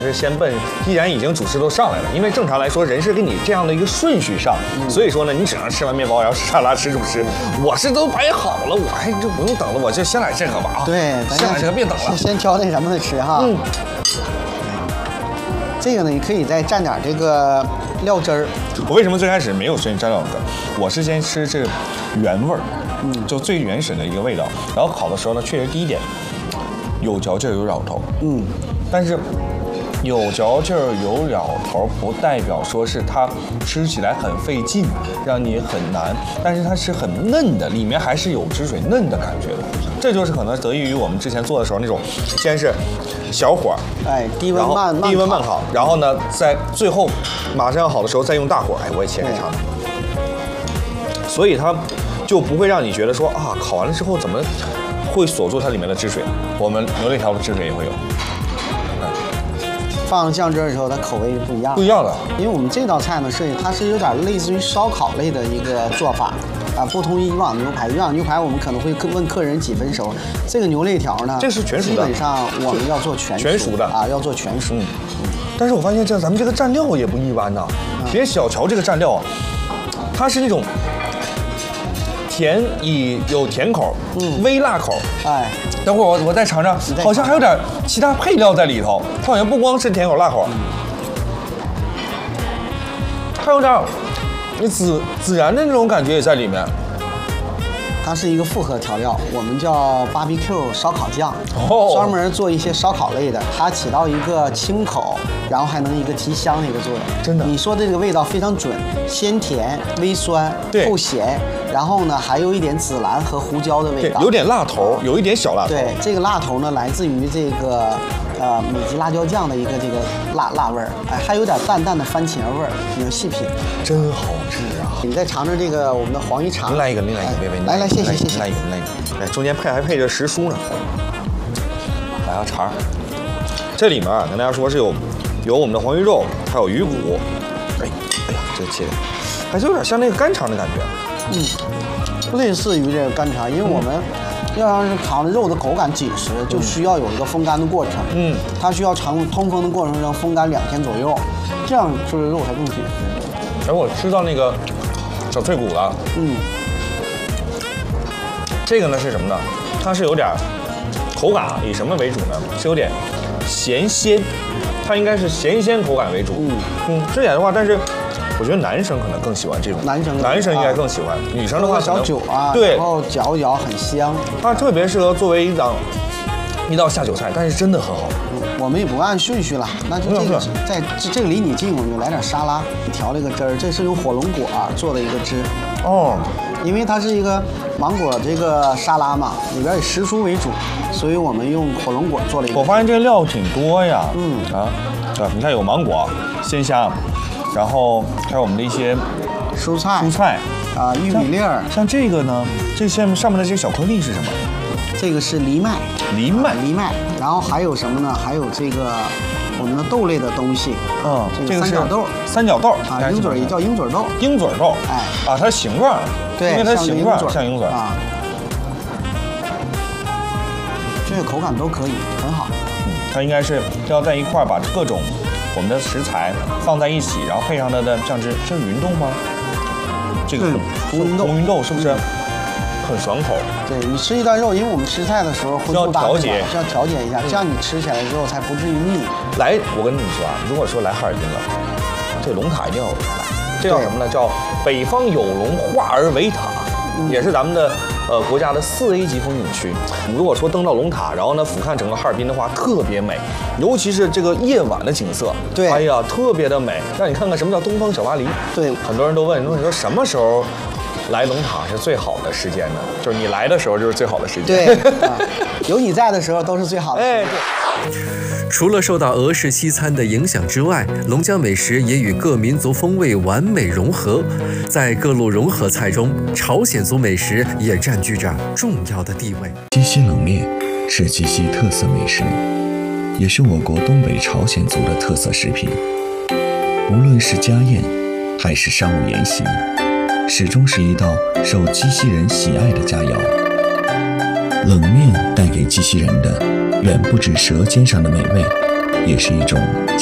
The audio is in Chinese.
是先奔，既然已经主食都上来了，因为正常来说人是给你这样的一个顺序上，所以说呢，你只能吃完面包，然后吃沙拉，吃主食。我是都摆好了，我还就不用等了，我就先来这个吧啊。 对， 先来这个别等了。 先挑那什么的吃哈。这个呢，你可以再蘸点这个料汁儿。 我为什么最开始没有先蘸料汁？我是先吃这个原味儿，就最原始的一个味道。然后烤的时候呢，确实第一点有嚼劲儿有咬头，但是。有嚼劲儿有咬头，不代表说是它吃起来很费劲，让你很难，但是它是很嫩的，里面还是有汁水嫩的感觉的。这就是可能得益于我们之前做的时候那种，先是小火， 低温慢烤，然后呢，在最后马上要好的时候再用大火，我也切开尝，所以它就不会让你觉得说啊，烤完了之后怎么会锁住它里面的汁水？我们牛肋条的汁水也会有。 放酱汁的时候，它口味是不一样的。因为我们这道菜呢，它是有点类似于烧烤类的一个做法啊，不同于以往牛排。以往牛排我们可能会问客人几分熟，这个牛肋条呢， 这是全熟的。 基本上我们要做全熟的啊，要做全熟。 但是我发现咱们这个蘸料也不一般呐。别小瞧这个蘸料啊，它是那种甜有甜口，微辣口。等会儿我再尝尝，好像还有点其他配料在里头。它好像不光是甜口辣口，还有点孜然的那种感觉也在里面。 它是一个复合调料，我们叫 BBQ 烧烤酱，专门做一些烧烤类的，它起到一个清口，然后还能一个提香的一个作用。 真的， 你说的这个味道非常准，鲜甜、微酸、后咸，然后呢还有一点紫兰和胡椒的味道， 有点辣头，有一点小辣头。 对，这个辣头呢来自于这个美极辣椒酱的一个这个辣味儿，还有点淡淡的番茄味儿，你要细品， 真好吃啊！ 你再尝尝这个我们的黄鱼肠， 您来一个，别， 来，谢谢， 来一个，来，中间还配着时蔬呢。来个肠，这里面啊，跟大家说是有我们的黄鱼肉，还有鱼骨，哎呀，这切的还是有点像那个干肠的感觉， 类似于这个干肠，因为我们要让肠的肉的口感紧实，就需要有一个风干的过程，它需要通风的过程中风干2天左右，这样就是肉才更紧实。 而我吃到那个小脆骨了，这个呢是什么呢？它是有点口感以什么为主呢？是有点咸鲜，它应该是咸鲜口感为主。这点的话，但是我觉得男生可能更喜欢这种，男生应该更喜欢，女生的话小酒啊， 对， 然后嚼一嚼很香， 它特别适合作为一道下酒菜，但是真的很好。 我们也不按顺序了，那就这个在这个离你近，我们就来点沙拉，调了一个汁儿，这是用火龙果做的一个汁。因为它是一个芒果这个沙拉嘛，里边以时蔬为主，所以我们用火龙果做了一个。 我发现这个料挺多呀，你看有芒果、鲜虾，然后还有我们的一些蔬菜玉米粒儿。 像这个呢，这上面的这些小颗粒是什么？ 这个是藜麦，然后还有什么呢？还有这个我们的豆类的东西，这个三角豆啊，鹰嘴也叫鹰嘴豆， 它是形状， 对， 因为它形状像鹰嘴啊，这个口感都可以，很好。 它应该是要在一块把各种我们的食材放在一起，然后配上它的酱汁，这是芸豆吗？这个红芸豆是不是？很爽口。 对，你吃一段肉，因为我们吃菜的时候需要调节一下，这样你吃起来之后才不至于腻。 来，我跟你说啊，如果说来哈尔滨了，这龙塔一定要来。这叫什么呢？叫北方有龙化而为塔，也是咱们的国家的4A 级风景区。你如果说登到龙塔，然后呢俯瞰整个哈尔滨的话，特别美，尤其是这个夜晚的景色， 对， 哎呀，特别的美，让你看看什么叫东方小巴黎。 对， 很多人都问，你说什么时候来龙塔是最好的时间呢？就是你来的时候就是最好的时间。 对，有你在的时候都是最好的时间。 除了受到俄式西餐的影响之外，龙江美食也与各民族风味完美融合。在各路融合菜中，朝鲜族美食也占据着重要的地位。 鸡西冷面是鸡西特色美食，也是我国东北朝鲜族的特色食品。无论是家宴还是商务宴席，始终是一道受鸡西人喜爱的佳肴。冷面带给鸡西人的远不止舌尖上的美味， 也是一种